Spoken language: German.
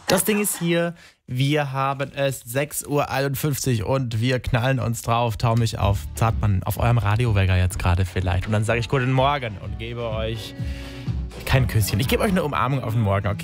Das Ding ist hier, wir haben es 6:51 Uhr und wir knallen uns drauf, taumig auf Zartmann, auf eurem Radiowecker jetzt gerade vielleicht. Und dann sage ich guten Morgen und gebe euch kein Küsschen. Ich gebe euch eine Umarmung auf den Morgen, okay?